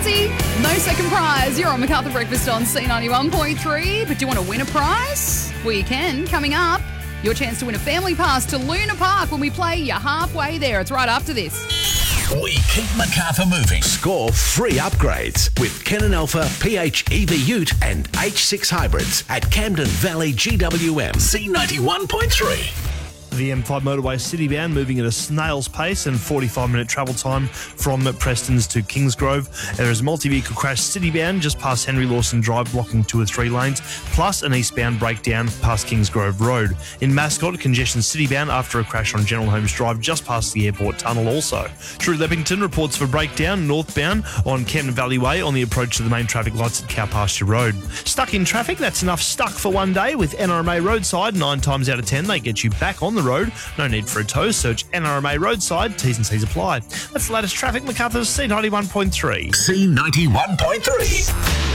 Aussie. No second prize. You're on MacArthur Breakfast on C91.3. But do you want to win a prize? Well, you can. Coming up, your chance to win a family pass to Luna Park when we play You're Halfway There. It's right after this. We keep MacArthur moving. Score free upgrades with Canon Alpha, PHEV Ute and H6 hybrids at Camden Valley GWM. C91.3. The M5 motorway citybound moving at a snail's pace and 45-minute travel time from Prestons to Kingsgrove. There is a multi-vehicle crash citybound just past Henry Lawson Drive, blocking 2 or 3 lanes, plus an eastbound breakdown past Kingsgrove Road. In Mascot, congestion citybound after a crash on General Holmes Drive just past the airport tunnel also. Through Leppington, reports for breakdown northbound on Camden Valley Way on the approach to the main traffic lights at Cowpasture Road. Stuck in traffic? That's enough stuck for one day with NRMA Roadside. 9 times out of 10, they get you back on the road. No need for a tow. Search NRMA Roadside. T's and C's apply. That's the latest traffic. MacArthur's C91.3. C91.3.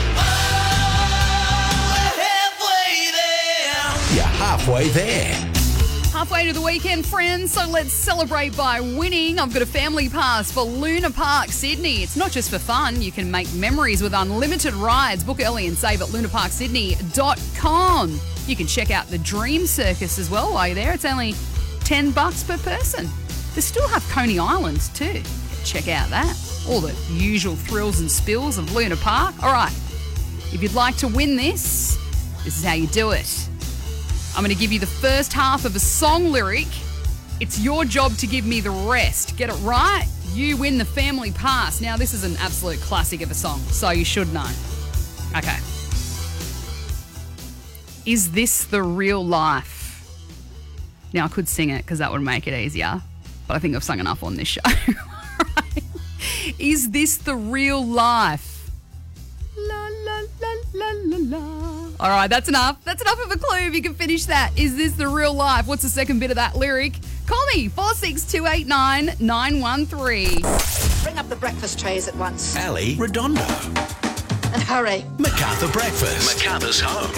You're halfway there. Halfway to the weekend, friends, so let's celebrate by winning. I've got a family pass for Luna Park, Sydney. It's not just for fun. You can make memories with unlimited rides. Book early and save at lunaparksydney.com. You can check out the Dream Circus as well while you're there. It's only $10 per person. They still have Coney Island too. Check out that. All the usual thrills and spills of Luna Park. All right, if you'd like to win this is how you do it. I'm going to give you the first half of a song lyric. It's your job to give me the rest. Get it right, you win the family pass. Now, this is an absolute classic of a song, so you should know. Okay. Is this the real life? Now, I could sing it because that would make it easier, but I think I've sung enough on this show. Right. Is this the real life? La, la, la, la, la, la. All right, that's enough. That's enough of a clue if you can finish that. Is this the real life? What's the second bit of that lyric? Call me, 46289 913. Bring up the breakfast trays at once. Ali Redondo. And hurry. MacArthur Breakfast. MacArthur's home.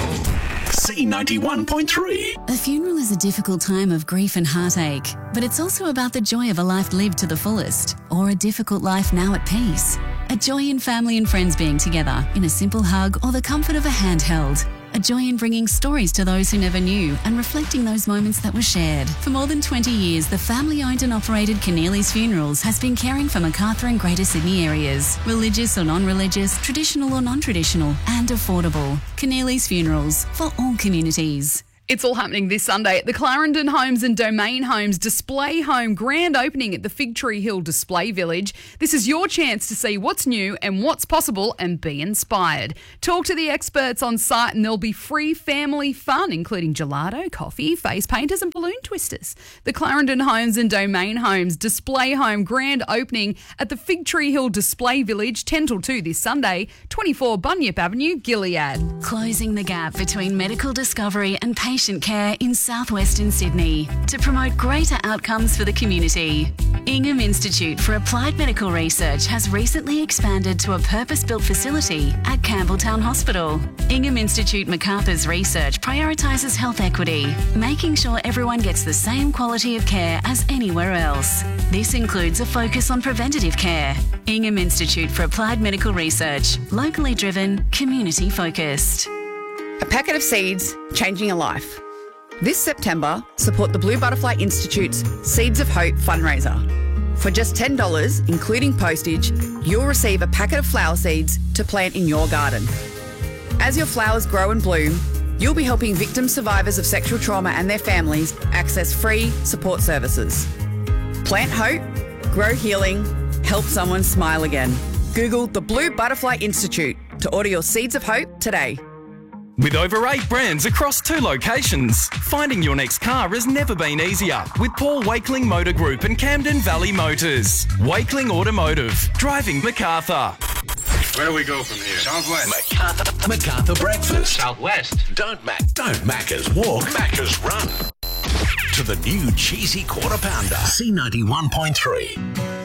C91.3. A funeral is a difficult time of grief and heartache, but it's also about the joy of a life lived to the fullest, or a difficult life now at peace. A joy in family and friends being together, in a simple hug or the comfort of a handheld. A joy in bringing stories to those who never knew and reflecting those moments that were shared. For more than 20 years, the family-owned and operated Keneally's Funerals has been caring for MacArthur and Greater Sydney areas. Religious or non-religious, traditional or non-traditional, and affordable. Keneally's Funerals, for all communities. It's all happening this Sunday at the Clarendon Homes and Domain Homes Display Home grand opening at the Fig Tree Hill Display Village. This is your chance to see what's new and what's possible and be inspired. Talk to the experts on site and there'll be free family fun, including gelato, coffee, face painters and balloon twisters. The Clarendon Homes and Domain Homes Display Home grand opening at the Fig Tree Hill Display Village, 10 till 2 this Sunday, 24 Bunyip Avenue, Gilead. Closing the gap between medical discovery and patient care in southwestern Sydney to promote greater outcomes for the community. Ingham Institute for Applied Medical Research has recently expanded to a purpose-built facility at Campbelltown Hospital. Ingham Institute MacArthur's research prioritises health equity, making sure everyone gets the same quality of care as anywhere else. This includes a focus on preventative care. Ingham Institute for Applied Medical Research, locally driven, community focused. A packet of seeds, changing a life. This September, support the Blue Butterfly Institute's Seeds of Hope fundraiser. For just $10, including postage, you'll receive a packet of flower seeds to plant in your garden. As your flowers grow and bloom, you'll be helping victim survivors of sexual trauma and their families access free support services. Plant hope, grow healing, help someone smile again. Google the Blue Butterfly Institute to order your Seeds of Hope today. With over 8 brands across 2 locations, finding your next car has never been easier with Paul Wakeling Motor Group and Camden Valley Motors. Wakeling Automotive, driving MacArthur. Where do we go from here? Southwest. MacArthur Breakfast. Southwest. Don't Maccas walk, Maccas run. To the new cheesy quarter pounder. C91.3.